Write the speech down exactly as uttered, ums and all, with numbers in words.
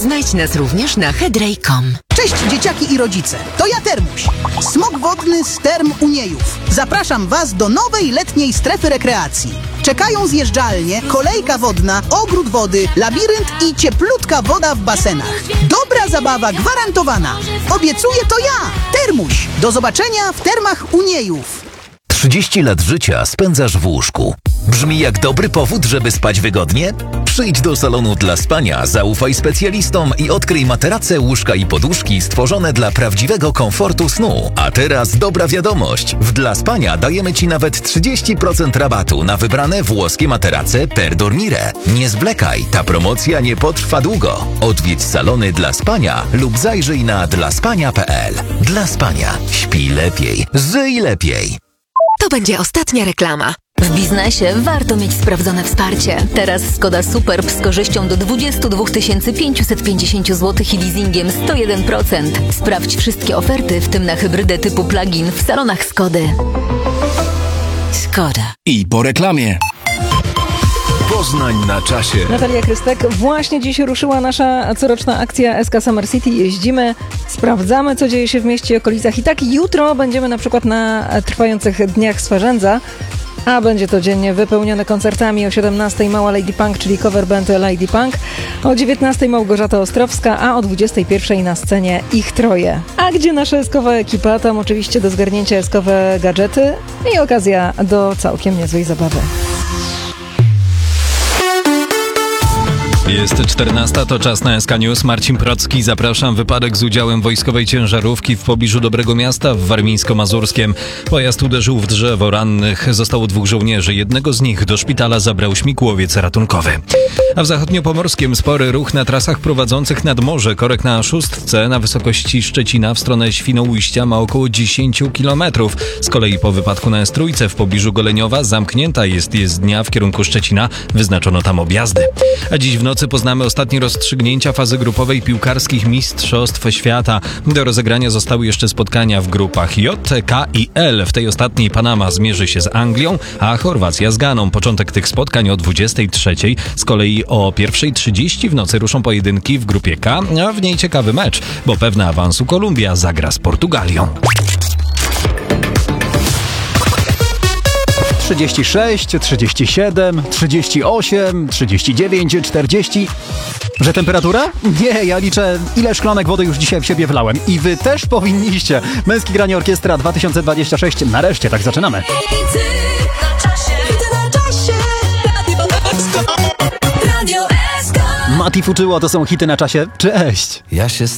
Znajdź nas również na headray kropka com. Cześć dzieciaki i rodzice, to ja Termuś, smok wodny z Term Uniejów. Zapraszam was do nowej letniej strefy rekreacji. Czekają zjeżdżalnie, kolejka wodna, ogród wody, labirynt i cieplutka woda w basenach. Dobra zabawa gwarantowana. Obiecuję to ja, Termuś. Do zobaczenia w Termach Uniejów. trzydzieści lat życia spędzasz w łóżku. Brzmi jak dobry powód, żeby spać wygodnie? Przyjdź do salonu dla spania, zaufaj specjalistom i odkryj materace, łóżka i poduszki stworzone dla prawdziwego komfortu snu. A teraz dobra wiadomość. W Dla Spania dajemy Ci nawet trzydzieści procent rabatu na wybrane włoskie materace per dormire. Nie zwlekaj, ta promocja nie potrwa długo. Odwiedź salony Dla Spania lub zajrzyj na dla spania kropka p l. Dla Spania. Śpi lepiej. Żyj lepiej. To będzie ostatnia reklama. W biznesie warto mieć sprawdzone wsparcie. Teraz Skoda Superb z korzyścią do dwadzieścia dwa tysiące pięćset pięćdziesiąt złotych i leasingiem sto jeden procent. Sprawdź wszystkie oferty, w tym na hybrydę typu plug-in w salonach Skody. Skoda. I po reklamie. Poznań na czasie. Natalia Krystek. Właśnie dziś ruszyła nasza coroczna akcja S K Summer City. Jeździmy, sprawdzamy, co dzieje się w mieście i okolicach. I tak jutro będziemy na przykład na trwających Dniach Swarzędza, a będzie to dzień wypełniony koncertami. O siedemnastej mała Lady Punk, czyli cover band Lady Punk. O dziewiętnastej Małgorzata Ostrowska, a o dwudziestej pierwszej na scenie ich troje. A gdzie nasza eskowa ekipa? Tam oczywiście do zgarnięcia eskowe gadżety i okazja do całkiem niezłej zabawy. Jest czternasta, to czas na S K News. Marcin Procki, zapraszam. Wypadek z udziałem wojskowej ciężarówki w pobliżu Dobrego Miasta w Warmińsko-Mazurskiem. Pojazd uderzył w drzewo. Rannych zostało dwóch żołnierzy. Jednego z nich do szpitala zabrał śmigłowiec ratunkowy. A w zachodniopomorskim spory ruch na trasach prowadzących nad morze. Korek na szóstce na wysokości Szczecina w stronę Świnoujścia ma około dziesięć kilometrów. Z kolei po wypadku na S trzy w pobliżu Goleniowa zamknięta jest jezdnia w kierunku Szczecina. Wyznaczono tam objazdy. A dziś w nocy poznamy ostatnie rozstrzygnięcia fazy grupowej piłkarskich Mistrzostw Świata. Do rozegrania zostały jeszcze spotkania w grupach J, K i L. W tej ostatniej Panama zmierzy się z Anglią, a Chorwacja z Ganą. Początek tych spotkań o dwudziestej trzeciej. Z kolei o pierwszej trzydzieści w nocy ruszą pojedynki w grupie K, a w niej ciekawy mecz, bo pewna awansu Kolumbia zagra z Portugalią. trzydzieści sześć, trzydzieści siedem, trzydzieści osiem, trzydzieści dziewięć, czterdzieści. Że temperatura? Nie, ja liczę, ile szklanek wody już dzisiaj w siebie wlałem. I wy też powinniście. Męski Granie Orkiestra dwa tysiące dwadzieścia sześć. Nareszcie, tak zaczynamy. Mati Fuczyło, to są hity na czasie. Cześć! Ja się